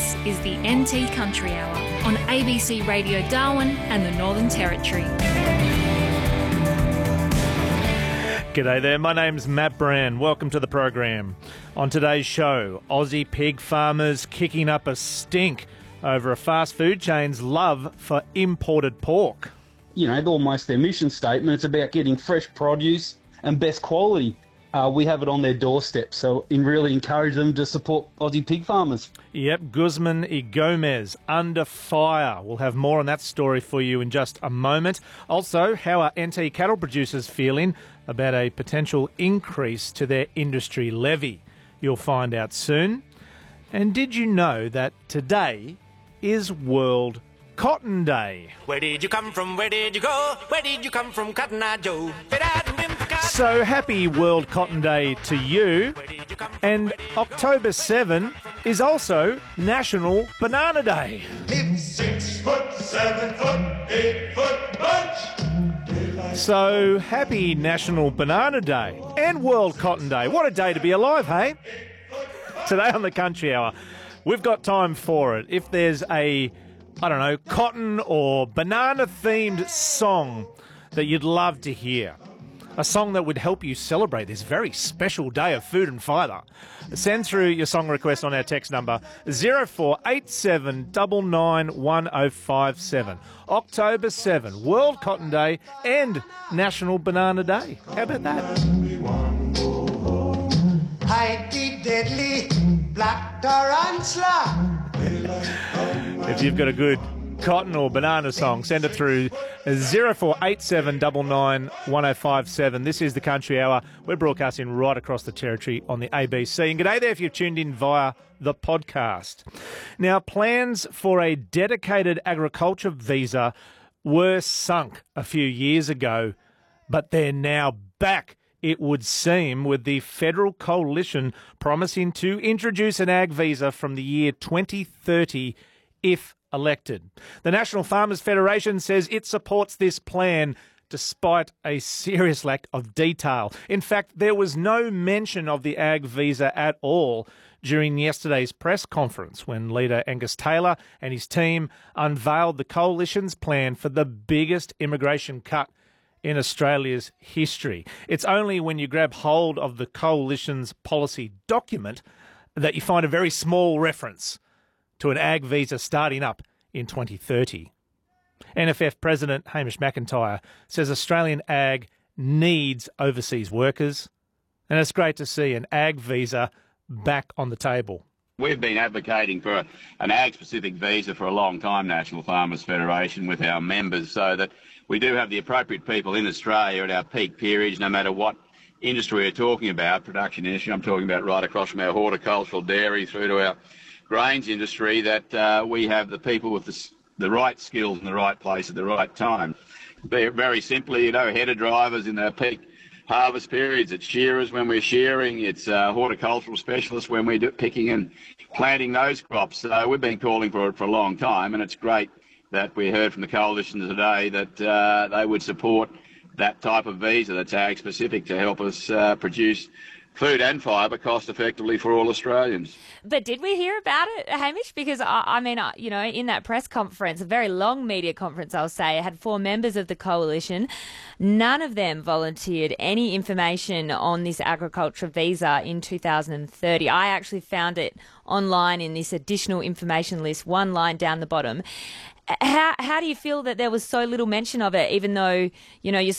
This is the NT Country Hour on ABC Radio Darwin and the Northern Territory. G'day there, my name's Matt Brand. Welcome to the program. On today's show, Aussie pig farmers kicking up a stink over a fast food chain's love for imported pork. You know, almost their mission statement, it's about getting fresh produce and best quality. We have it on their doorstep, so I really encourage them to support Aussie pig farmers. Yep, Guzman y Gomez under fire. We'll have more on that story for you in just a moment. Also, how are NT cattle producers feeling about a potential increase to their industry levy? You'll find out soon. And did you know that today is World Cotton Day? Where did you come from? Where did you go? Where did you come from, Cotton Eye Joe? So happy World Cotton Day to you. And October 7 is also National Banana Day. It's 6 foot, 7 foot, 8 foot bunch. So happy National Banana Day and World Cotton Day. What a day to be alive, hey? Today on the Country Hour, we've got time for it. If there's a, cotton or banana-themed song that you'd love to hear, a song that would help you celebrate this very special day of food and fibre, send through your song request on our text number 0487 991057. October 7, World Cotton Day and National Banana Day. How about that? Heidi Deadly, Black Tarantula. If you've got a good cotton or banana song, send it through 0487 991057. This is the Country Hour. We're broadcasting right across the territory on the ABC. And g'day there if you've tuned in via the podcast. Now, plans for a dedicated agriculture visa were sunk a few years ago, but they're now back, it would seem, with the federal coalition promising to introduce an ag visa from the year 2030 if elected. The National Farmers Federation says it supports this plan despite a serious lack of detail. In fact, there was no mention of the ag visa at all during yesterday's press conference when leader Angus Taylor and his team unveiled the coalition's plan for the biggest immigration cut in Australia's history. It's only when you grab hold of the coalition's policy document that you find a very small reference to an ag visa starting up in 2030. NFF President Hamish McIntyre says Australian ag needs overseas workers, and it's great to see an ag visa back on the table. We've been advocating for an ag-specific visa for a long time, National Farmers Federation, with our members, so that we do have the appropriate people in Australia at our peak periods, no matter what industry we're talking about, production industry. I'm talking about right across from our horticultural dairy through to our grains industry, that we have the people with the right skills in the right place at the right time. Very simply, header drivers in their peak harvest periods, it's shearers when we're shearing, it's horticultural specialists when we're picking and planting those crops. So we've been calling for it for a long time, and it's great that we heard from the coalition today that they would support that type of visa that's ag specific to help us produce food and fibre cost effectively for all Australians. But did we hear about it, Hamish? Because, in that press conference, a very long media conference, I'll say, it had 4 members of the coalition. None of them volunteered any information on this agriculture visa in 2030. I actually found it online in this additional information list, one line down the bottom. How do you feel that there was so little mention of it, even though, you're